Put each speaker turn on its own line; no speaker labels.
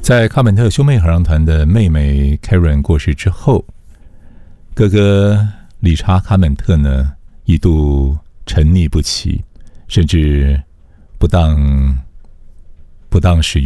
在卡本特兄妹合唱团的妹妹 Karen 过世之后，哥哥理查·卡本特呢一度沉溺不起，甚至不当使用